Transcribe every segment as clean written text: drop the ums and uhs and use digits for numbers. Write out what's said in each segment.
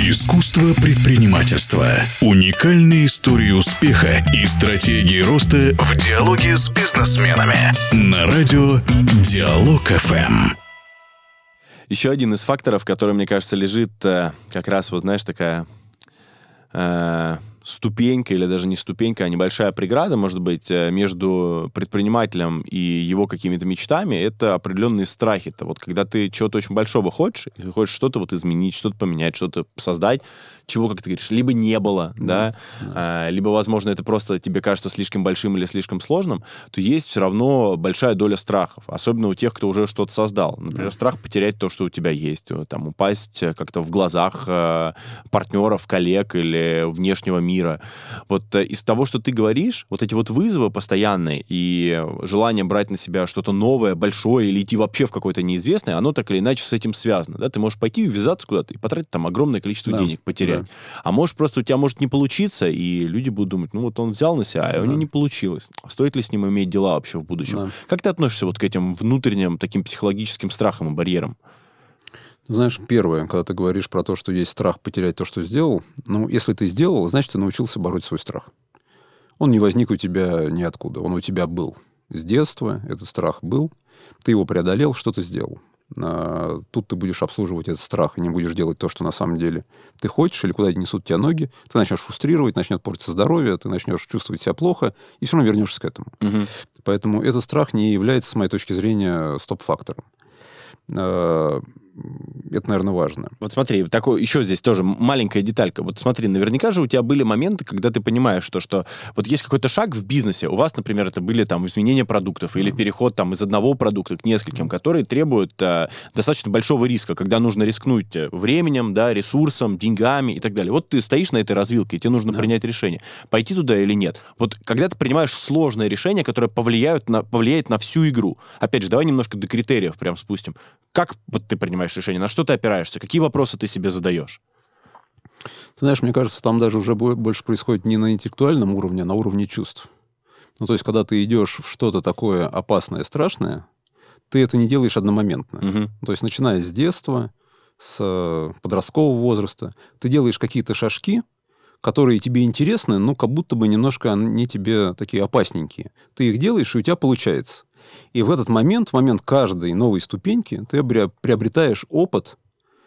Искусство предпринимательства. Уникальные истории успеха и стратегии роста в диалоге с бизнесменами. На радио Диалог ФМ. Еще один из факторов, который, мне кажется, лежит как раз, вот знаешь, такая ступенька, или даже не ступенька, а небольшая преграда, может быть, между предпринимателем и его какими-то мечтами, это определенные страхи. Это вот когда ты чего-то очень большого хочешь, и хочешь что-то вот изменить, что-то поменять, что-то создать, чего, как ты говоришь, либо не было, либо, возможно, это просто тебе кажется слишком большим или слишком сложным, то есть все равно большая доля страхов, особенно у тех, кто уже что-то создал. Например, страх потерять то, что у тебя есть, там, упасть как-то в глазах партнеров, коллег или внешнего мира. Вот из того, что ты говоришь, вот эти вот вызовы постоянные и желание брать на себя что-то новое, большое или идти вообще в какое-то неизвестное, оно так или иначе с этим связано. Да? Ты можешь пойти и ввязаться куда-то и потратить там огромное количество денег, потерять. А может просто у тебя может не получиться, и люди будут думать, ну вот он взял на себя, а у него не получилось. Стоит ли с ним иметь дела вообще в будущем? Как ты относишься вот к этим внутренним таким психологическим страхам и барьерам? Знаешь, первое, когда ты говоришь про то, что есть страх потерять то, что сделал, ну, если ты сделал, значит, ты научился бороть свой страх. Он не возник у тебя ниоткуда, он у тебя был. С детства этот страх был, ты его преодолел, что ты сделал. Тут ты будешь обслуживать этот страх и не будешь делать то, что на самом деле ты хочешь, или куда несут тебя ноги, ты начнешь фрустрировать, начнет портиться здоровье, ты начнешь чувствовать себя плохо, и все равно вернешься к этому. Поэтому этот страх не является, с моей точки зрения, стоп-фактором. Это, наверное, важно. Вот смотри, такой, еще здесь тоже маленькая деталька. Вот смотри, наверняка же у тебя были моменты, когда ты понимаешь, что вот есть какой-то шаг в бизнесе. У вас, например, это были там изменения продуктов или переход там из одного продукта к нескольким, которые требуют достаточно большого риска, когда нужно рискнуть временем, да, ресурсом, деньгами и так далее. Вот ты стоишь на этой развилке, и тебе нужно принять решение, пойти туда или нет. Вот когда ты принимаешь сложное решение, которое повлияет на всю игру. Опять же, давай немножко до критериев прям спустим. Как вот ты принимаешь решение? На что ты опираешься? Какие вопросы ты себе задаешь? Ты знаешь, мне кажется, там даже уже больше происходит не на интеллектуальном уровне, а на уровне чувств. Ну, то есть, когда ты идешь в что-то такое опасное, страшное, ты это не делаешь одномоментно. То есть, начиная с детства, с подросткового возраста, ты делаешь какие-то шажки, которые тебе интересны, но как будто бы немножко они тебе такие опасненькие. Ты их делаешь, и у тебя получается. И в этот момент, в момент каждой новой ступеньки, ты приобретаешь опыт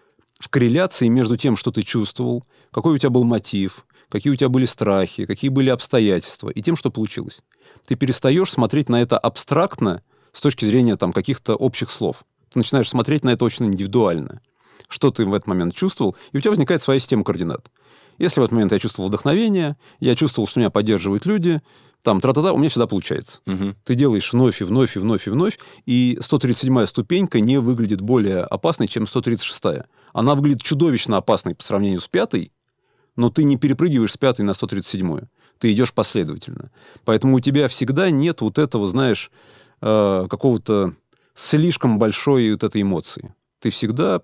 в корреляции между тем, что ты чувствовал, какой у тебя был мотив, какие у тебя были страхи, какие были обстоятельства, и тем, что получилось. Ты перестаешь смотреть на это абстрактно с точки зрения там, каких-то общих слов. Ты начинаешь смотреть на это очень индивидуально. Что ты в этот момент чувствовал, и у тебя возникает своя система координат. Если в этот момент я чувствовал вдохновение, я чувствовал, что меня поддерживают люди, там, у меня всегда получается. Ты делаешь вновь и вновь, и вновь, и вновь, и 137-я ступенька не выглядит более опасной, чем 136-я. Она выглядит чудовищно опасной по сравнению с 5-й, но ты не перепрыгиваешь с 5-й на 137-ю. Ты идешь последовательно. Поэтому у тебя всегда нет вот этого, знаешь, какого-то слишком большой вот этой эмоции. Ты всегда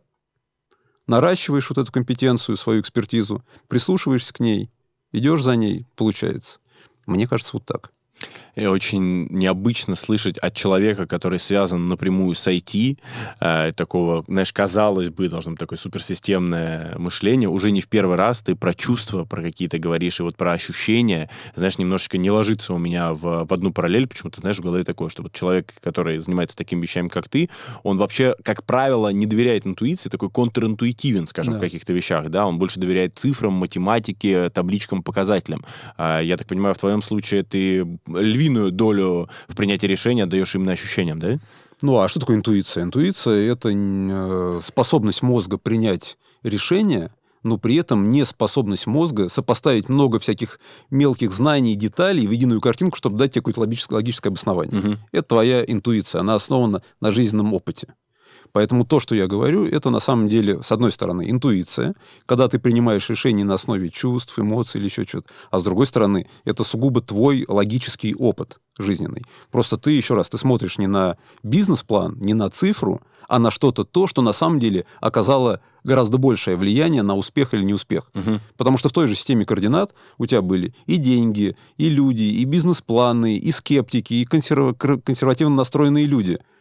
наращиваешь вот эту компетенцию, свою экспертизу, прислушиваешься к ней, идешь за ней, получается. Мне кажется, вот так. И очень необычно слышать от человека, который связан напрямую с IT, такого, знаешь, казалось бы, должно быть такое суперсистемное мышление. Уже не в первый раз ты про чувства, про какие-то говоришь, и вот про ощущения, знаешь, немножечко не ложится у меня в одну параллель, почему-то, знаешь, в голове такое, что вот человек, который занимается такими вещами, как ты, он вообще, как правило, не доверяет интуиции, такой контринтуитивен, скажем, в каких-то вещах, да, он больше доверяет цифрам, математике, табличкам, показателям. Я так понимаю, в твоем случае ты львиную долю в принятии решения отдаешь именно ощущениям, да? Ну, а что такое интуиция? Интуиция – это способность мозга принять решение, но при этом не способность мозга сопоставить много всяких мелких знаний, деталей в единую картинку, чтобы дать тебе какое-то логическое обоснование. Это твоя интуиция, она основана на жизненном опыте. Поэтому то, что я говорю, это на самом деле, с одной стороны, интуиция, когда ты принимаешь решение на основе чувств, эмоций или еще чего-то, а с другой стороны, это сугубо твой логический опыт жизненный. Просто ты, еще раз, ты смотришь не на бизнес-план, не на цифру, а на что-то то, что на самом деле оказало гораздо большее влияние на успех или неуспех. Потому что в той же системе координат у тебя были и деньги, и люди, и бизнес-планы, и скептики, и консервативно настроенные люди –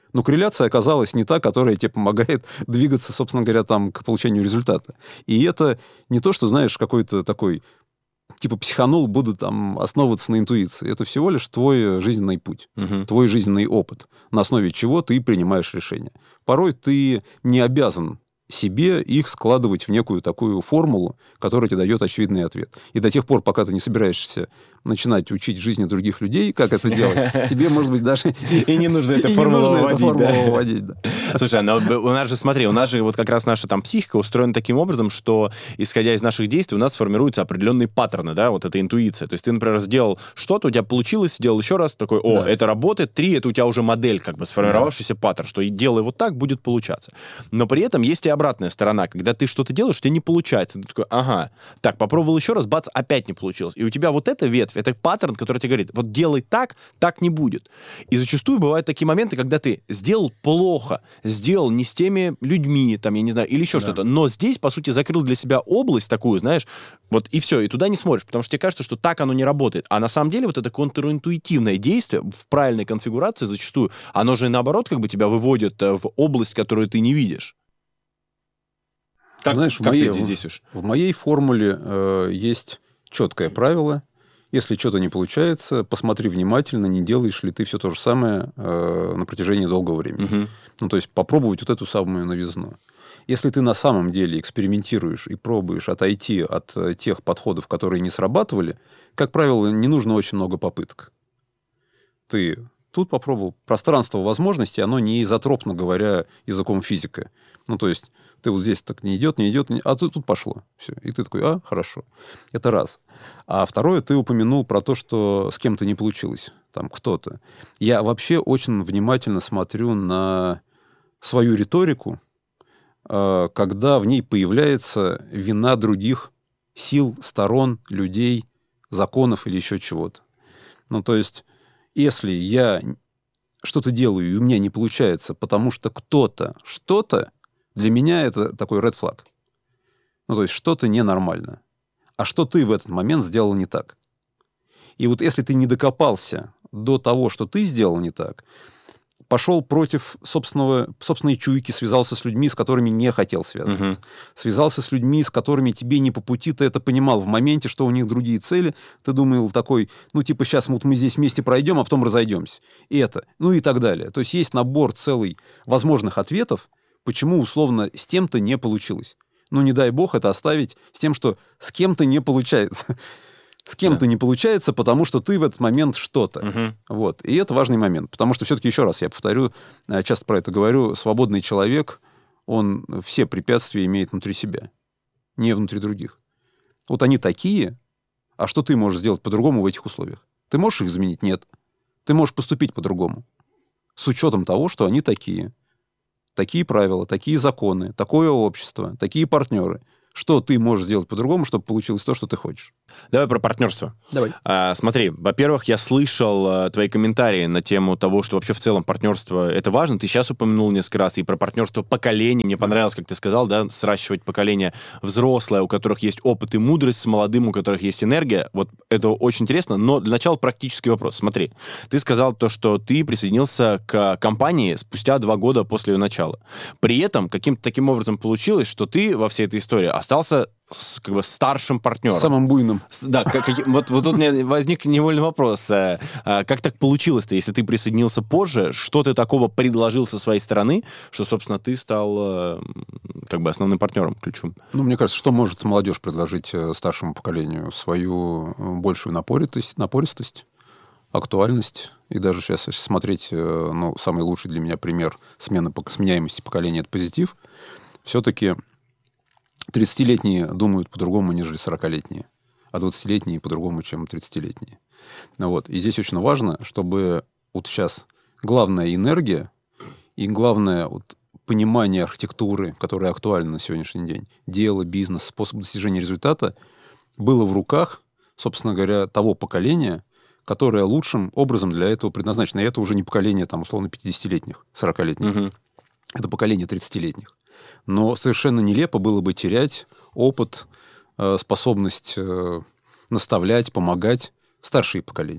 Но корреляция оказалась не та, которая тебе помогает двигаться, собственно говоря, там, к получению результата. И это не то, что, знаешь, какой-то такой, типа психанул, буду там основываться на интуиции. Это всего лишь твой жизненный путь, твой жизненный опыт, на основе чего ты принимаешь решения. Порой ты не обязан себе их складывать в некую такую формулу, которая тебе дает очевидный ответ. И до тех пор, пока ты не собираешься начинать учить жизни других людей, как это делать, тебе, может быть, даже... И не нужно эту формулу вводить. Слушай, у нас же, смотри, у нас же вот как раз наша там психика устроена таким образом, что, исходя из наших действий, у нас формируются определенные паттерны, да, вот эта интуиция. То есть ты, например, сделал что-то, у тебя получилось, сделал еще раз, такой, это работает, 3, это у тебя уже модель, как бы сформировавшийся паттерн, что делай вот так, будет получаться. Но при этом есть и обратная сторона, когда ты что-то делаешь, у тебя не получается. Ты такой, так, попробовал еще раз, бац, опять не получилось. И у тебя вот эта ветвь, это паттерн, который тебе говорит, вот делай так, так не будет. И зачастую бывают такие моменты, когда ты сделал плохо, сделал не с теми людьми, там, я не знаю, или еще что-то, но здесь, по сути, закрыл для себя область такую, знаешь, вот и все, и туда не смотришь, потому что тебе кажется, что так оно не работает. А на самом деле вот это контринтуитивное действие в правильной конфигурации зачастую, оно же наоборот как бы тебя выводит в область, которую ты не видишь. Знаешь, как ты здесь действуешь? В моей формуле есть четкое правило. Если что-то не получается, посмотри внимательно, не делаешь ли ты все то же самое на протяжении долгого времени. Ну, то есть попробовать вот эту самую новизну. Если ты на самом деле экспериментируешь и пробуешь отойти от тех подходов, которые не срабатывали, как правило, не нужно очень много попыток. Ты тут попробовал. Пространство возможностей, оно не изотропно, говоря языком физика. Ну, то есть ты вот здесь так не идет, а тут пошло. Все. И ты такой, хорошо. Это раз. А второе, ты упомянул про то, что с кем-то не получилось. Там кто-то. Я вообще очень внимательно смотрю на свою риторику, когда в ней появляется вина других сил, сторон, людей, законов или еще чего-то. Ну, то есть, если я что-то делаю, и у меня не получается, потому что кто-то что-то, для меня это такой red flag. Ну, то есть, что-то ненормально. А что ты в этот момент сделал не так? И вот если ты не докопался до того, что ты сделал не так, пошел против собственной чуйки, связался с людьми, с которыми не хотел связываться. Связался с людьми, с которыми тебе не по пути, ты это понимал в моменте, что у них другие цели. Ты думал такой, сейчас вот мы здесь вместе пройдем, а потом разойдемся. И так далее. То есть есть набор целый возможных ответов, почему условно с тем-то не получилось. Не дай бог это оставить с тем, что с кем-то не получается. С кем-то не получается, потому что ты в этот момент что-то. Вот. И это важный момент. Потому что все-таки, еще раз я повторю, часто про это говорю, свободный человек, он все препятствия имеет внутри себя, не внутри других. Вот они такие, а что ты можешь сделать по-другому в этих условиях? Ты можешь их изменить? Нет. Ты можешь поступить по-другому. С учетом того, что они такие. Такие правила, такие законы, такое общество, такие партнеры. Что ты можешь сделать по-другому, чтобы получилось то, что ты хочешь? Давай про партнерство. Давай. Смотри, во-первых, я слышал твои комментарии на тему того, что вообще в целом партнерство это важно. Ты сейчас упомянул несколько раз и про партнерство поколений. Мне понравилось, как ты сказал, да, сращивать поколение взрослое, у которых есть опыт и мудрость, с молодым, у которых есть энергия. Вот это очень интересно. Но для начала практический вопрос. Смотри, ты сказал то, что ты присоединился к компании спустя 2 года после ее начала. При этом каким-то таким образом получилось, что ты во всей этой истории остался как бы старшим партнером. Самым буйным. Да, вот тут у меня возник невольный вопрос. Как так получилось-то, если ты присоединился позже, что ты такого предложил со своей стороны, что, собственно, ты стал как бы основным партнером, ключом? Мне кажется, что может молодежь предложить старшему поколению? Свою большую напористость, актуальность. И даже сейчас, если смотреть, самый лучший для меня пример сменяемости поколения — это позитив. Все-таки 30-летние думают по-другому, нежели 40-летние, а 20-летние по-другому, чем 30-летние. Вот. И здесь очень важно, чтобы вот сейчас главная энергия и главное понимание архитектуры, которая актуальна на сегодняшний день, дело, бизнес, способ достижения результата, было в руках, собственно говоря, того поколения, которое лучшим образом для этого предназначено. И это уже не поколение, условно, 50-летних, 40-летних. Это поколение 30-летних. Но совершенно нелепо было бы терять опыт, способность наставлять, помогать старшие поколения.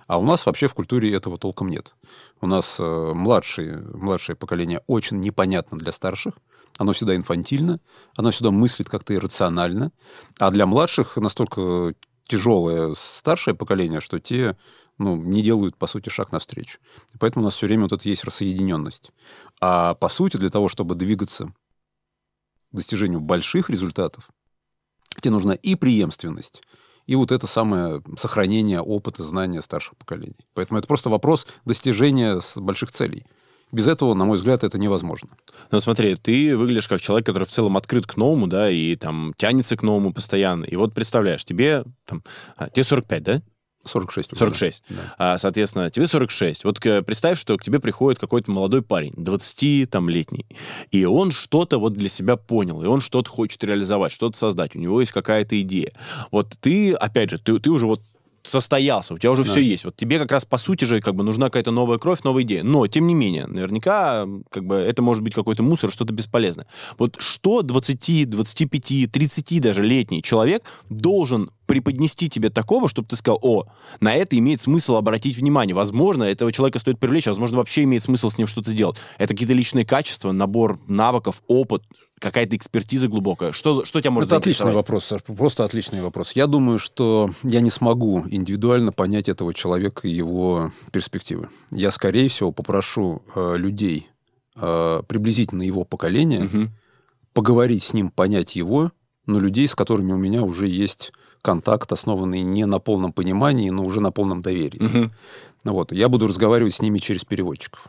А у нас вообще в культуре этого толком нет. У нас младшее поколение очень непонятно для старших. Оно всегда инфантильно, оно всегда мыслит как-то иррационально. А для младших настолько тяжелое старшее поколение, что те не делают, по сути, шаг навстречу. И поэтому у нас все время вот это есть рассоединенность. А по сути, для того, чтобы двигаться к достижению больших результатов, тебе нужна и преемственность, и вот это самое сохранение опыта, знания старших поколений. Поэтому это просто вопрос достижения больших целей. Без этого, на мой взгляд, это невозможно. Ну, смотри, ты выглядишь как человек, который в целом открыт к новому, да, и там тянется к новому постоянно. И вот представляешь, тебе 45, да? 46. 46. Да. Соответственно, тебе 46. Вот представь, что к тебе приходит какой-то молодой парень, 20-летний, и он что-то вот для себя понял, и он что-то хочет реализовать, что-то создать, у него есть какая-то идея. Вот ты, опять же, ты уже вот состоялся, у тебя уже все есть. Вот тебе как раз, по сути же, как бы нужна какая-то новая кровь, новая идея. Но, тем не менее, наверняка, как бы, это может быть какой-то мусор, что-то бесполезное. Вот что 20, 25, 30 даже летний человек должен преподнести тебе такого, чтобы ты сказал, на это имеет смысл обратить внимание. Возможно, этого человека стоит привлечь, возможно, вообще имеет смысл с ним что-то сделать. Это какие-то личные качества, набор навыков, опыт, какая-то экспертиза глубокая. Что тебя может заинтересовать? Это отличный вопрос, Саш, просто отличный вопрос. Я думаю, что я не смогу индивидуально понять этого человека и его перспективы. Я, скорее всего, попрошу людей приблизительно его поколения поговорить с ним, понять его, но людей, с которыми у меня уже есть контакт, основанный не на полном понимании, но уже на полном доверии. Вот. Я буду разговаривать с ними через переводчиков.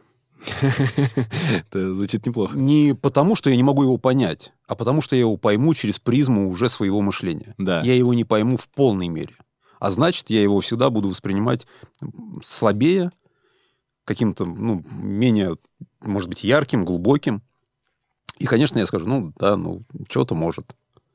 Это звучит неплохо. Не потому, что я не могу его понять, а потому, что я его пойму через призму уже своего мышления. Да. Я его не пойму в полной мере. А значит, я его всегда буду воспринимать слабее, каким-то, менее, может быть, ярким, глубоким. И, конечно, я скажу, что-то может.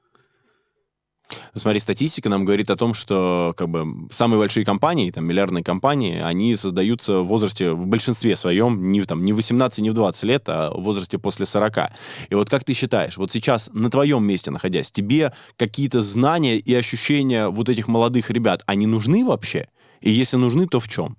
Смотри, статистика нам говорит о том, что как бы самые большие компании, там, миллиардные компании, они создаются в возрасте, в большинстве своем, не в 18, не в 20 лет, а в возрасте после 40. И вот как ты считаешь, вот сейчас на твоем месте находясь, тебе какие-то знания и ощущения вот этих молодых ребят, они нужны вообще? И если нужны, то в чем?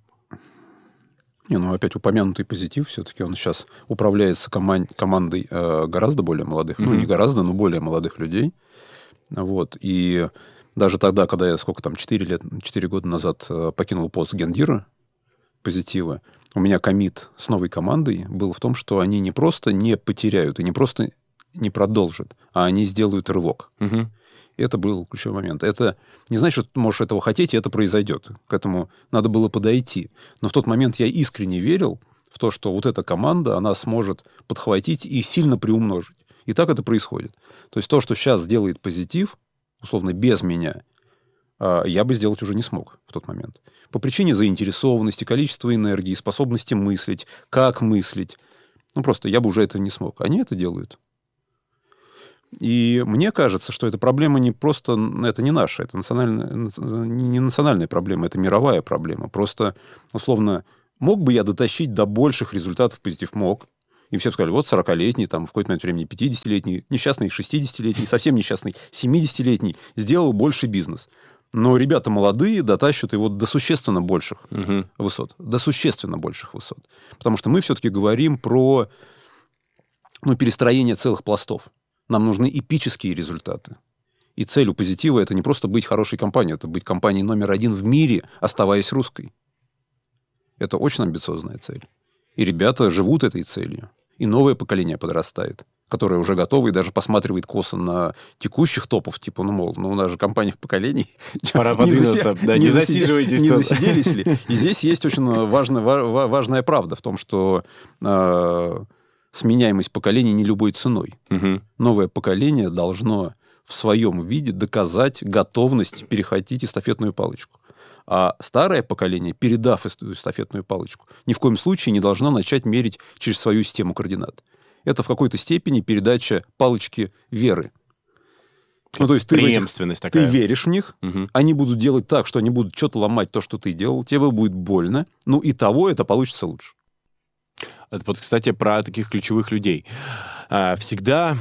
Опять упомянутый позитив, все-таки он сейчас управляется командой гораздо более молодых, не гораздо, но более молодых людей. Вот. И даже тогда, когда я 4 года назад покинул пост гендира позитива, у меня коммит с новой командой был в том, что они не просто не потеряют и не просто не продолжат, а они сделают рывок. Это был ключевой момент. Это не значит, что ты можешь этого хотеть, и это произойдет. К этому надо было подойти. Но в тот момент я искренне верил в то, что вот эта команда, она сможет подхватить и сильно приумножить. И так это происходит. То есть то, что сейчас делает позитив, условно, без меня, я бы сделать уже не смог в тот момент. По причине заинтересованности, количества энергии, способности мыслить, как мыслить. Просто я бы уже это не смог. Они это делают. И мне кажется, что эта проблема не просто... Это не наша, это не национальная проблема, это мировая проблема. Просто, условно, мог бы я дотащить до больших результатов позитив? Мог. И все сказали, вот 40-летний, в какой-то момент времени 50-летний, несчастный 60-летний, совсем несчастный 70-летний сделал больше бизнес. Но ребята молодые дотащат его до существенно больших высот. До существенно больших высот. Потому что мы все-таки говорим про перестроение целых пластов. Нам нужны эпические результаты. И цель у позитива – это не просто быть хорошей компанией, это быть компанией номер 1 в мире, оставаясь русской. Это очень амбициозная цель. И ребята живут этой целью. И новое поколение подрастает, которое уже готово и даже посматривает косо на текущих топов, типа, у нас же компания поколений. Пора подвинуться, не засиживайтесь. Не засиделись ли? И здесь есть очень важная правда в том, что сменяемость поколений не любой ценой. Новое поколение должно в своем виде доказать готовность перехватить эстафетную палочку. А старое поколение, передав эстафетную палочку, ни в коем случае не должно начать мерить через свою систему координат. Это в какой-то степени передача палочки веры. То есть преемственность такая. Ты веришь в них, они будут делать так, что они будут что-то ломать то, что ты делал, тебе будет больно, и того это получится лучше. Вот, кстати, про таких ключевых людей. Всегда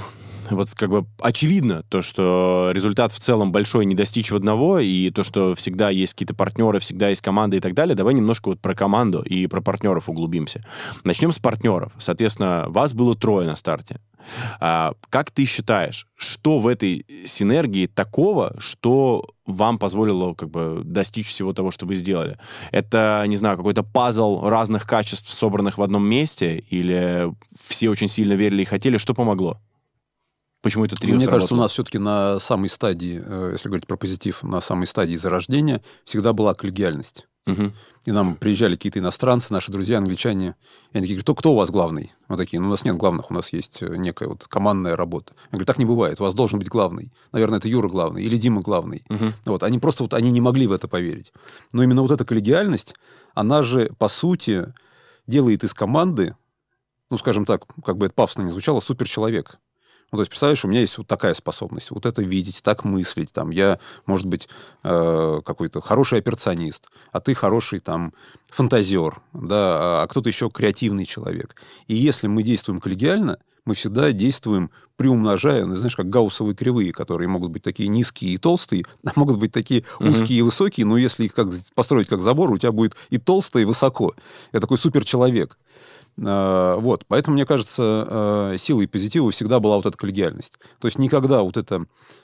вот как бы очевидно то, что результат в целом большой не достичь в одного, и то, что всегда есть какие-то партнеры, всегда есть команда и так далее. Давай немножко вот про команду и про партнеров углубимся. Начнем с партнеров. Соответственно, вас было 3 на старте. Как ты считаешь, что в этой синергии такого, что вам позволило как бы достичь всего того, что вы сделали? Это, не знаю, какой-то пазл разных качеств, собранных в одном месте, или все очень сильно верили и хотели? Что помогло? Почему это трио Мне сработало? кажется, у нас все-таки на самой стадии, если говорить про позитив, на самой стадии зарождения всегда была коллегиальность. Угу. И нам приезжали какие-то иностранцы, наши друзья, англичане. И они такие говорят, кто у вас главный? Мы такие, у нас нет главных, у нас есть некая вот командная работа. Я говорю, так не бывает, у вас должен быть главный. Наверное, это Юра главный или Дима главный. Вот, они просто вот, они не могли в это поверить. Но именно вот эта коллегиальность, она же, по сути, делает из команды, ну, скажем так, как бы это пафосно не звучало, суперчеловек. Ну, то есть, представляешь, у меня есть вот такая способность, вот это видеть, так мыслить, там, я, может быть, какой-то хороший операционист, а ты хороший, там, фантазер, да, а кто-то еще креативный человек. И если мы действуем коллегиально, мы всегда действуем, приумножая, ну, знаешь, как гауссовые кривые, которые могут быть такие низкие и толстые, а могут быть такие узкие и высокие, но если их как построить как забор, у тебя будет и толсто, и высоко. Это такой суперчеловек. Вот. Поэтому, мне кажется, силой позитива всегда была вот эта коллегиальность. То есть никогда вот эта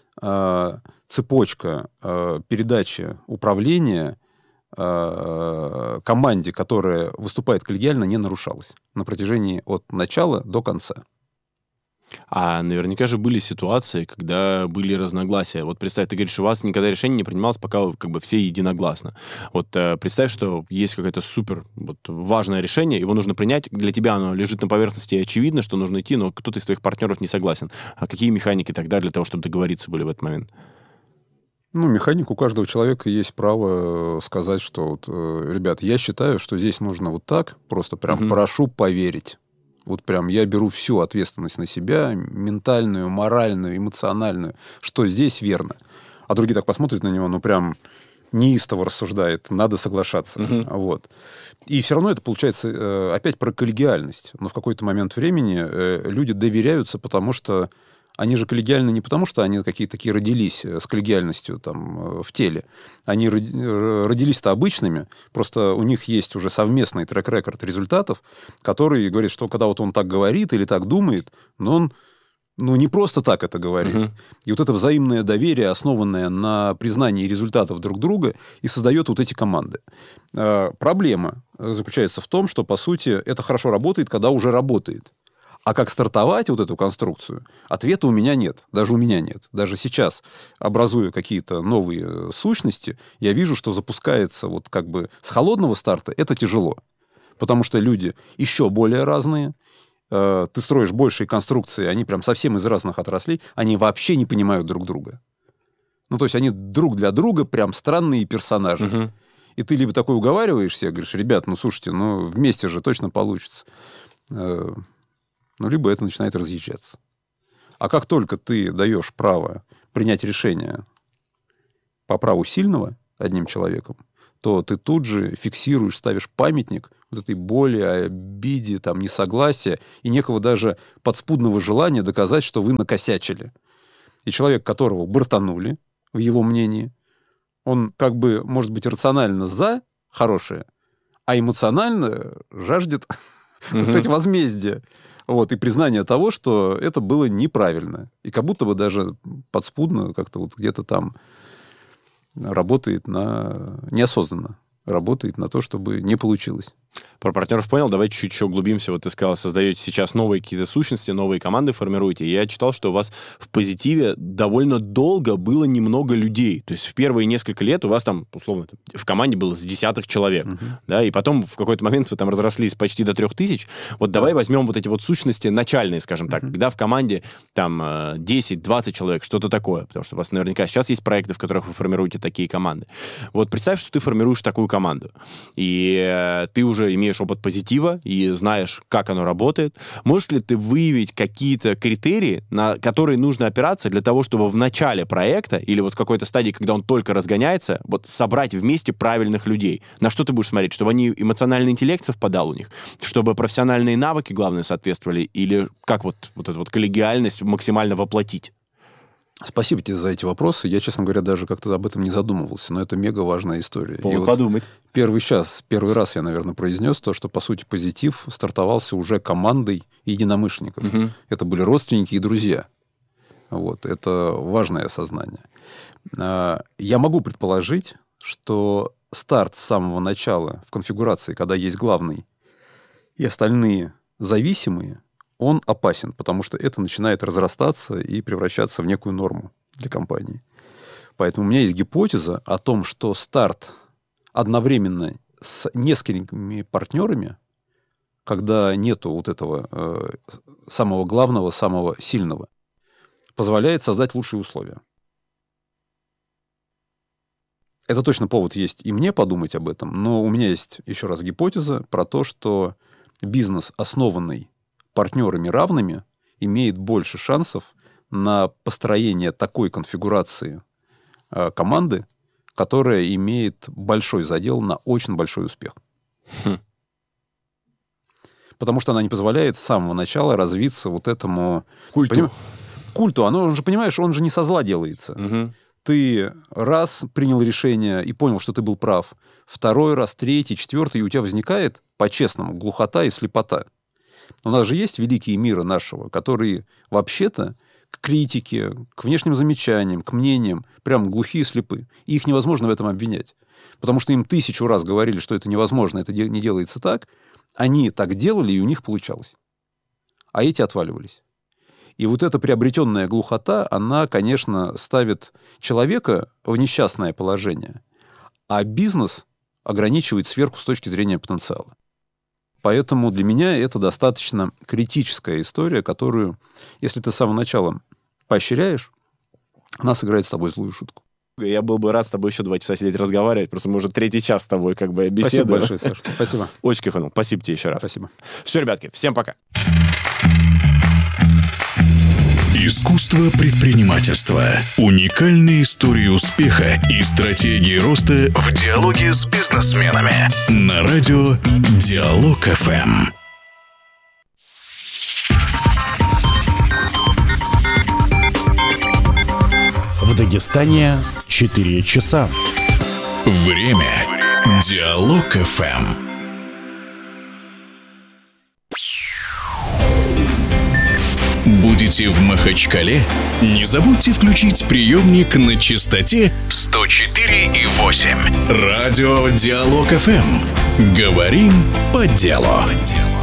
цепочка передачи управления команде, которая выступает коллегиально, не нарушалась на протяжении от начала до конца. А наверняка же были ситуации, когда были разногласия. Вот представь, ты говоришь, у вас никогда решение не принималось, пока как бы все единогласно. Вот представь, что есть какое-то супер вот, важное решение, его нужно принять. Для тебя оно лежит на поверхности, и очевидно, что нужно идти, но кто-то из твоих партнеров не согласен. А какие механики тогда для того, чтобы договориться были в этот момент? Ну, механик, у каждого человека есть право сказать, что, вот, ребят, я считаю, что здесь нужно вот так, просто прям прошу поверить. Вот прям я беру всю ответственность на себя, ментальную, моральную, эмоциональную, что здесь верно. А другие так посмотрят на него, ну, прям неистово рассуждает, надо соглашаться. Вот. И все равно это получается опять про коллегиальность. Но в какой-то момент времени люди доверяются, потому что они же коллегиальны не потому, что они какие-то такие родились с коллегиальностью там, в теле. Они родились-то обычными, просто у них есть уже совместный трек-рекорд результатов, который говорит, что когда вот он так говорит или так думает, но он не просто так это говорит. И вот это взаимное доверие, основанное на признании результатов друг друга, и создает вот эти команды. Проблема заключается в том, что, по сути, это хорошо работает, когда уже работает. А как стартовать вот эту конструкцию, ответа у меня нет. Даже у меня нет. Даже сейчас, образуя какие-то новые сущности, я вижу, что запускается вот как бы с холодного старта это тяжело. Потому что люди еще более разные. Ты строишь большие конструкции, они прям совсем из разных отраслей, они вообще не понимают друг друга. Ну, то есть они друг для друга прям странные персонажи. И ты либо такой уговариваешься, говоришь, ребят, ну, слушайте, ну, вместе же точно получится. Ну, либо это начинает разъезжаться. А как только ты даешь право принять решение по праву сильного одним человеком, то ты тут же фиксируешь, ставишь памятник вот этой боли, обиде, там, несогласия и некого даже подспудного желания доказать, что вы накосячили. И человек, которого бортанули, в его мнении, он как бы, может быть, рационально за хорошее, а эмоционально жаждет, так сказать, возмездия. Вот, и признание того, что это было неправильно. И как будто бы даже подспудно как-то вот где-то там работает неосознанно работает на то, чтобы не получилось. Про партнеров понял, давай чуть-чуть еще углубимся. Вот ты сказал, создаете сейчас новые какие-то сущности, новые команды формируете. И я читал, что у вас в позитиве довольно долго было немного людей. То есть в первые несколько лет у вас там, условно, в команде было с десяток человек. Да, и потом в какой-то момент вы там разрослись почти до 3000. Вот давай возьмем вот эти вот сущности начальные, скажем так, когда в команде там 10-20 человек, что-то такое. Потому что у вас наверняка сейчас есть проекты, в которых вы формируете такие команды. Вот представь, что ты формируешь такую команду. И ты уже имеешь имеешь опыт позитива и знаешь, как оно работает, можешь ли ты выявить какие-то критерии, на которые нужно опираться для того, чтобы в начале проекта или вот в какой-то стадии, когда он только разгоняется, вот собрать вместе правильных людей? На что ты будешь смотреть? Чтобы они эмоциональный интеллект совпадал у них? Чтобы профессиональные навыки, главное, соответствовали? Или как вот эту вот коллегиальность максимально воплотить? Спасибо тебе за эти вопросы. Я, честно говоря, даже как-то об этом не задумывался, но это мега важная история. Повод подумать. Первый раз я, наверное, произнес то, что, по сути, позитив стартовался уже командой единомышленников. Угу. Это были родственники и друзья. Вот. Это важное осознание. Я могу предположить, что старт с самого начала в конфигурации, когда есть главный и остальные зависимые, он опасен, потому что это начинает разрастаться и превращаться в некую норму для компании. Поэтому у меня есть гипотеза о том, что старт одновременно с несколькими партнерами, когда нету вот этого самого главного, самого сильного, позволяет создать лучшие условия. Это точно повод есть и мне подумать об этом, но у меня есть еще раз гипотеза про то, что бизнес, основанный партнерами равными, имеет больше шансов на построение такой конфигурации команды, которая имеет большой задел на очень большой успех. Потому что она не позволяет с самого начала развиться вот этому культу. Культу. Он же, понимаешь, он же не со зла делается. Угу. Ты раз принял решение и понял, что ты был прав, второй раз, третий, четвертый, и у тебя возникает, по-честному, глухота и слепота. У нас же есть великие мира нашего, которые вообще-то к критике, к внешним замечаниям, к мнениям прям глухие и слепы. И их невозможно в этом обвинять. Потому что им 1000 раз говорили, что это невозможно, это не делается так. Они так делали, и у них получалось. А эти отваливались. И вот эта приобретенная глухота, она, конечно, ставит человека в несчастное положение. А бизнес ограничивает сверху с точки зрения потенциала. Поэтому для меня это достаточно критическая история, которую, если ты с самого начала поощряешь, она сыграет с тобой злую шутку. Я был бы рад с тобой еще 2 часа сидеть разговаривать, просто мы уже 3-й час с тобой как бы беседуем. Спасибо большое, Саша. Спасибо. Очень кайфанул. Спасибо тебе еще раз. Спасибо. Все, ребятки, всем пока. Искусство предпринимательства. Уникальные истории успеха и стратегии роста в диалоге с бизнесменами. На радио Диалог ФМ. В Дагестане 4 часа. Время. Диалог ФМ. Будете в Махачкале? Не забудьте включить приемник на частоте 104,8. Радио Диалог ФМ. Говорим по делу.